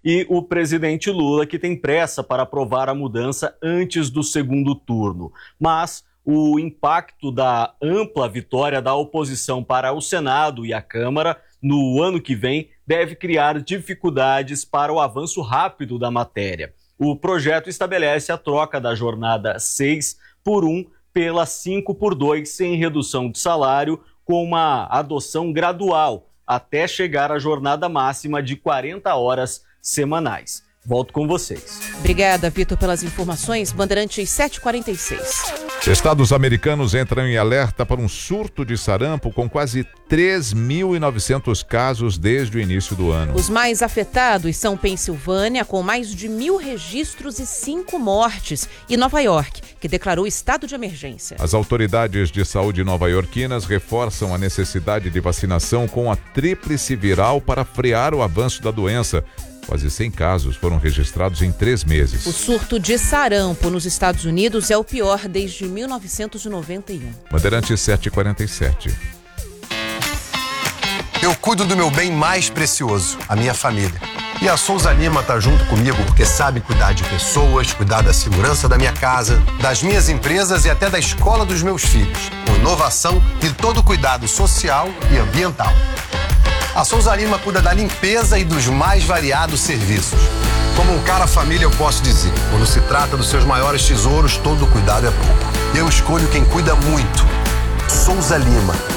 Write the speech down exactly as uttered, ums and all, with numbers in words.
e o presidente Lula, que tem pressa para aprovar a mudança antes do segundo turno. Mas o impacto da ampla vitória da oposição para o Senado e a Câmara no ano que vem deve criar dificuldades para o avanço rápido da matéria. O projeto estabelece a troca da jornada seis por um pela cinco por dois, sem redução de salário, com uma adoção gradual, até chegar à jornada máxima de quarenta horas semanais. Volto com vocês. Obrigada, Vitor, pelas informações. Bandeirantes sete e quarenta e seis. Estados americanos entram em alerta para um surto de sarampo com quase três mil e novecentos casos desde o início do ano. Os mais afetados são Pensilvânia, com mais de mil registros e cinco mortes, e Nova York, que declarou estado de emergência. As autoridades de saúde nova-iorquinas reforçam a necessidade de vacinação com a tríplice viral para frear o avanço da doença. Quase cem casos foram registrados em três meses. O surto de sarampo nos Estados Unidos é o pior desde mil novecentos e noventa e um. Bandeirantes sete e quarenta e sete. Eu cuido do meu bem mais precioso, a minha família. E a Souza Lima tá junto comigo porque sabe cuidar de pessoas, cuidar da segurança da minha casa, das minhas empresas e até da escola dos meus filhos. Com inovação e todo cuidado social e ambiental. A Souza Lima cuida da limpeza e dos mais variados serviços. Como um cara família, eu posso dizer, quando se trata dos seus maiores tesouros, todo cuidado é pouco. Eu escolho quem cuida muito. Souza Lima.